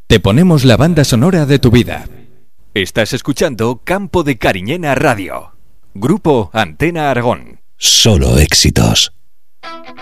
Te ponemos la banda sonora de tu vida. Estás escuchando Campo de Cariñena Radio. Grupo Antena Aragón. Solo éxitos.